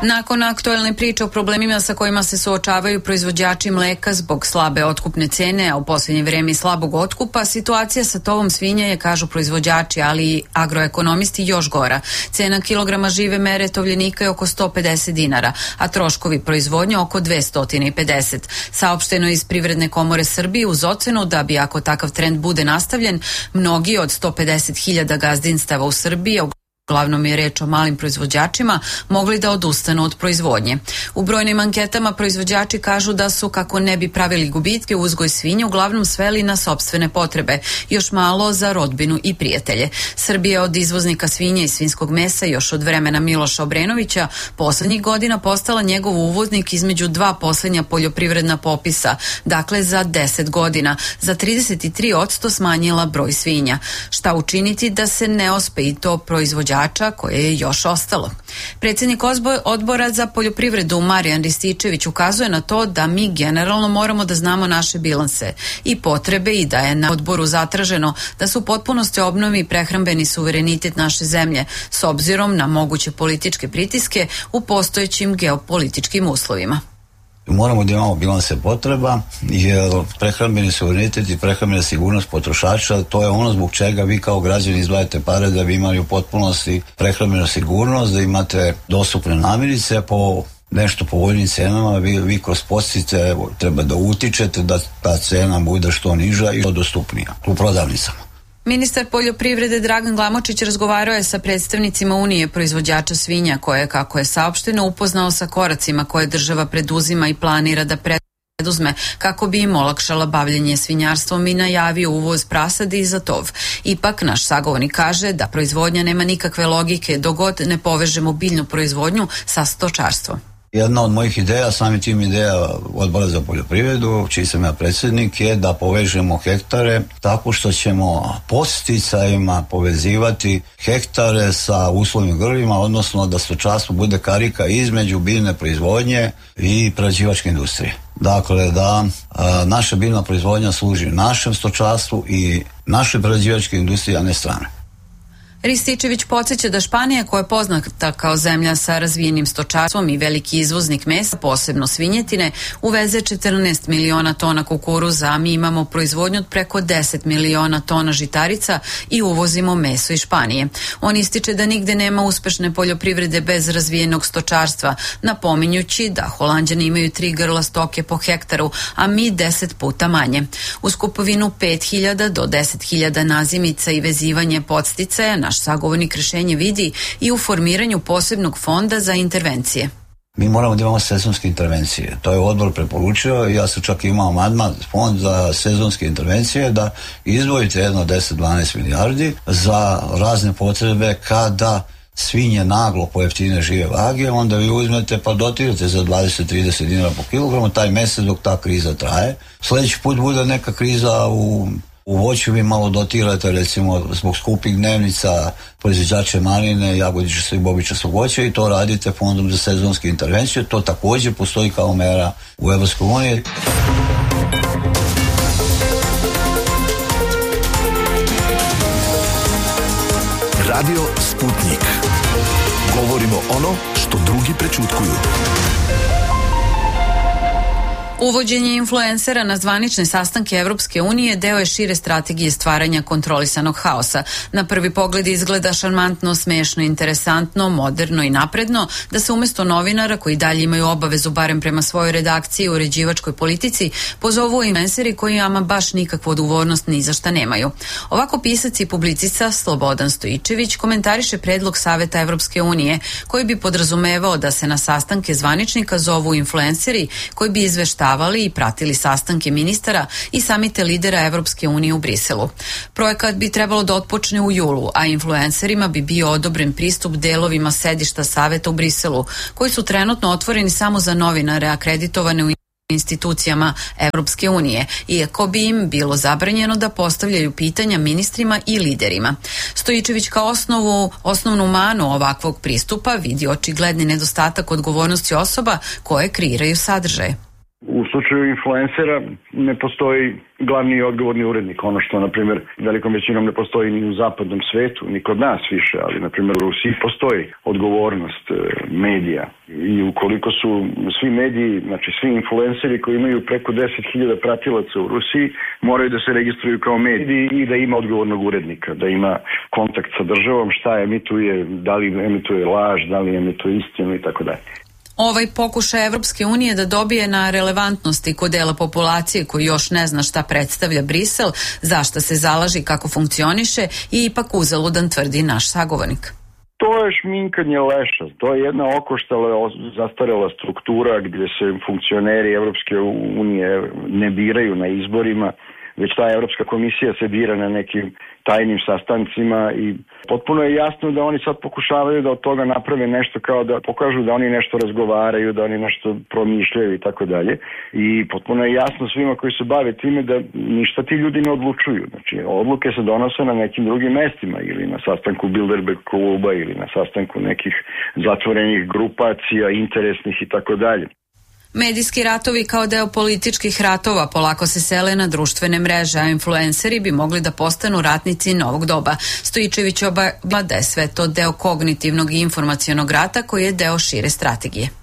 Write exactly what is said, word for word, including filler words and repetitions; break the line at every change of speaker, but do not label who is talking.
Nakon aktuelne priče o problemima sa kojima se suočavaju proizvođači mleka zbog slabe otkupne cene, a u posljednje vreme i slabog otkupa, situacija sa tovom svinja je, kažu proizvođači, ali i agroekonomisti, još gora. Cena kilograma žive mere tovljenika je oko sto pedeset dinara, a troškovi proizvodnje oko dvesta pedeset. Saopšteno iz Privredne komore Srbije uz ocenu da bi, ako takav trend bude nastavljen, mnogi od sto pedeset hiljada gazdinstava u Srbiji, uglavnom je reč o malim proizvođačima, mogli da odustanu od proizvodnje. U brojnim anketama proizvođači kažu da su, kako ne bi pravili gubitke, uzgoj svinja uglavnom sveli na sopstvene potrebe, još malo za rodbinu i prijatelje. Srbija od izvoznika svinja i svinskog mesa još od vremena Miloša Obrenovića poslednjih godina postala njegov uvoznik između dva poslednja poljoprivredna popisa, dakle za deset godina, za trideset tri posto smanjila broj svinja. Šta učiniti da se ne ospe i to proizvođača koje je još ostalo? Predsjednik odbora za poljoprivredu Marijan Rističević ukazuje na to da mi generalno moramo da znamo naše bilanse i potrebe i da je na odboru zatraženo da se u potpunosti obnovi prehrambeni suverenitet naše zemlje s obzirom na moguće političke pritiske u postojećim geopolitičkim uslovima.
Moramo da imamo bilanse potreba, jer prehrambeni suverenitet i prehrambena sigurnost potrošača, to je ono zbog čega vi kao građani izdvajate pare da bi imali u potpunosti prehrambenu sigurnost, da imate dostupne namirnice po nešto povoljnim cenama. Vi, vi kroz podsticaje treba da utičete da ta cena bude što niža i što dostupnija u prodavnicama.
Ministar poljoprivrede Dragan Glamočić razgovarao je sa predstavnicima Unije proizvođača svinja, koje, kako je saopšteno, upoznao sa koracima koje država preduzima i planira da preduzme kako bi im olakšala bavljenje svinjarstvom i najavio uvoz prasadi i za tov. Ipak, naš sagovornik kaže da proizvodnja nema nikakve logike dok god ne povežemo biljnu proizvodnju sa stočarstvom.
Jedna od mojih ideja, sami tim ideja odbora za poljoprivredu, čiji sam ja predsjednik, je da povežemo hektare tako što ćemo podsticajima povezivati hektare sa uslovnim grlima, odnosno da stočarstvo bude karika između biljne proizvodnje i prerađivačke industrije. Dakle, da a, naša biljna proizvodnja služi našem stočarstvu i našoj prerađivačkoj industriji, a ne strane.
Rističević podsjeća da Španija, koja je poznata kao zemlja sa razvijenim stočarstvom i veliki izvoznik mesa, posebno svinjetine, uveze četrnaest miliona tona kukuruza, a mi imamo proizvodnju od preko deset miliona tona žitarica i uvozimo meso iz Španije. On ističe da nigde nema uspešne poljoprivrede bez razvijenog stočarstva, napominjući da Holanđani imaju tri grla stoke po hektaru, a mi deset puta manje. Uz kupovinu pet hiljada do deset hiljada nazimica i vezivanje podsticaja, naš sagovornik rešenje vidi i u formiranju posebnog fonda za intervencije.
Mi moramo da imamo sezonske intervencije. To je odbor preporučio i ja sam čak imao amandman, fond za sezonske intervencije, da izdvojite jedno deset do dvanaest milijardi za razne potrebe kada svinje naglo pojeftine žive vage, onda vi uzmete pa dotirate za dvadeset do trideset dinara po kilogramu taj mesec dok ta kriza traje. Sljedeći put bude neka kriza u U voću, vi malo dotirate, recimo zbog skupih dnevnica proizvođače maline, jagodičastog i bobičastog voća, i to radite fondom za sezonske intervencije. To također postoji kao mera u Evropskoj uniji.
Radio Sputnik. Govorimo ono što drugi prećutkuju.
Uvođenje influencera na zvanične sastanke Evropske unije deo je šire strategije stvaranja kontrolisanog haosa. Na prvi pogled izgleda šarmantno, smešno, interesantno, moderno i napredno da se umjesto novinara, koji dalje imaju obavezu barem prema svojoj redakciji u uređivačkoj politici, pozovu influenceri koji ama baš nikakvu odgovornost ni za šta nemaju. Ovako pisac i publicista Slobodan Stojičević komentariše predlog Saveta Evropske unije koji bi podrazumevao da se na sastanke zvaničnika zovu influenceri koji bi izveštavali i pratili sastanke ministara i samite lidera Evropske unije u Briselu. Projekat bi trebalo da otpočne u julu, a influencerima bi bio odobren pristup delovima sedišta Saveta u Briselu, koji su trenutno otvoreni samo za novinare akreditovane u institucijama Evropske unije, iako bi im bilo zabranjeno da postavljaju pitanja ministrima i liderima. Stojičević kao osnovu, osnovnu manu ovakvog pristupa vidi očigledni nedostatak odgovornosti osoba koje kreiraju sadržaje.
U slučaju influencera ne postoji glavni i odgovorni urednik, ono što, na primjer, velikom većinom ne postoji ni u zapadnom svetu, ni kod nas više, ali, na primjer, u Rusiji postoji odgovornost e, medija. I ukoliko su svi mediji, znači svi influenceri koji imaju preko deset hiljada pratilaca u Rusiji, moraju da se registruju kao mediji i da ima odgovornog urednika, da ima kontakt sa državom, šta emituje, da li emituje laž, da li emituje istinu i tako dalje.
Ovaj pokušaj Evropske unije da dobije na relevantnosti kod dela populacije koji još ne zna šta predstavlja Brisel, zašta se zalaži, kako funkcioniše i ipak uzaludan, tvrdi naš sagovornik.
To je šminkanje leša, to je jedna okoštala, zastarela struktura gdje se funkcioneri Evropske unije ne biraju na izborima, već ta Evropska komisija se bira na nekim tajnim sastancima i potpuno je jasno da oni sad pokušavaju da od toga naprave nešto, kao da pokažu da oni nešto razgovaraju, da oni nešto promišljaju i tako dalje. I potpuno je jasno svima koji se bave time da ništa ti ljudi ne odlučuju. Znači, odluke se donose na nekim drugim mestima ili na sastanku Bilderberg kluba ili na sastanku nekih zatvorenih grupacija, interesnih i tako dalje.
Medijski ratovi kao deo političkih ratova polako se sele na društvene mreže, a influenceri bi mogli da postanu ratnici novog doba. Stojičević obavlja da je sve to deo kognitivnog i informacionog rata koji je deo šire strategije.